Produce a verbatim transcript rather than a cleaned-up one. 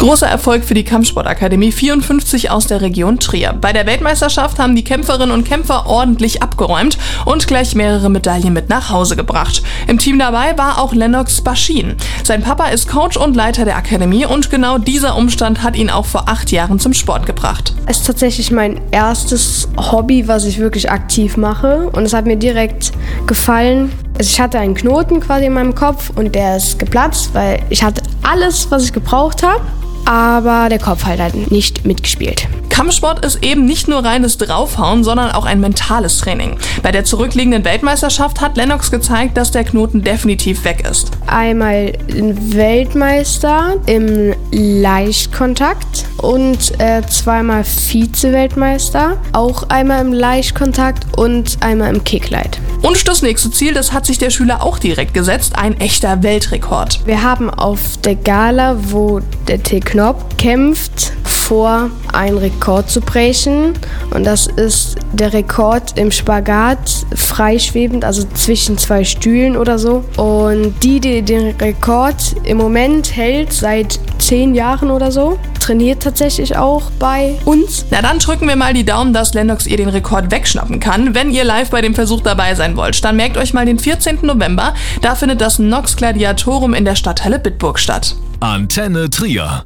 Großer Erfolg für die Kampfsportakademie vierundfünfzig aus der Region Trier. Bei der Weltmeisterschaft haben die Kämpferinnen und Kämpfer ordentlich abgeräumt und gleich mehrere Medaillen mit nach Hause gebracht. Im Team dabei war auch Lennox Baschin. Sein Papa ist Coach und Leiter der Akademie und genau dieser Umstand hat ihn auch vor acht Jahren zum Sport gebracht. Es ist tatsächlich mein erstes Hobby, was ich wirklich aktiv mache, und es hat mir direkt gefallen. Also ich hatte einen Knoten quasi in meinem Kopf und der ist geplatzt, weil ich hatte alles, was ich gebraucht habe, aber der Kopf hat halt nicht mitgespielt. Kampfsport ist eben nicht nur reines Draufhauen, sondern auch ein mentales Training. Bei der zurückliegenden Weltmeisterschaft hat Lennox gezeigt, dass der Knoten definitiv weg ist. Einmal ein Weltmeister im Leichtkontakt und äh, zweimal Vize-Weltmeister, auch einmal im Leichtkontakt und einmal im Kicklight. Und das nächste Ziel, das hat sich der Schüler auch direkt gesetzt, ein echter Weltrekord. Wir haben auf der Gala, wo der T. Knopp kämpft, vor, einen Rekord zu brechen, und das ist der Rekord im Spagat, freischwebend, also zwischen zwei Stühlen oder so. Und die, die den Rekord im Moment hält, seit zehn Jahren oder so, trainiert tatsächlich auch bei uns. Na dann drücken wir mal die Daumen, dass Lennox ihr den Rekord wegschnappen kann. Wenn ihr live bei dem Versuch dabei sein wollt, dann merkt euch mal den vierzehnten November, da findet das Nox Gladiatorum in der Stadthalle Bitburg statt. Antenne Trier.